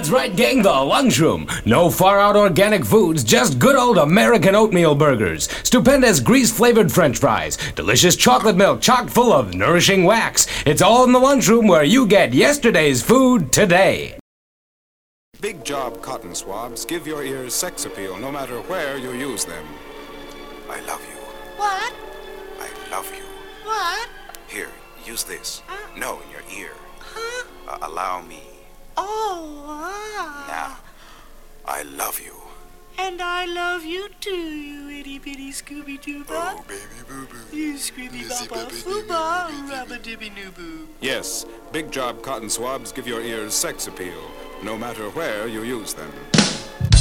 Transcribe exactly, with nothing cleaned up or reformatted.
That's right, gang, the lunchroom. No far-out organic foods, just good old American oatmeal burgers, stupendous grease-flavored french fries, delicious chocolate milk chock full of nourishing wax. It's all in the lunchroom where you get yesterday's food today. Big Job cotton swabs give your ears sex appeal no matter where you use them. I love you. What? I love you. What? Here, use this. Uh, no, in your ear. Huh? Uh, allow me. Oh, ah. Now, I love you. And I love you too, you itty bitty Scooby Doo Bop. Oh, baby boo boo. You Scooby Boppa Fooba, Rubba Dibby Noo Boo. Yes, Big Job cotton swabs give your ears sex appeal no matter where you use them.